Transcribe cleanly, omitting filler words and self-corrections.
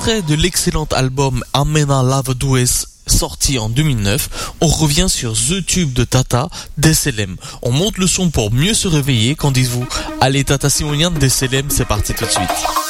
extrait de l'excellent album Amena Lava Dues sorti en 2009, on revient sur The Tube de Tata, DSLM. On monte le son pour mieux se réveiller, qu'en dites-vous? Allez, Tata Simonian, DSLM, c'est parti tout de suite.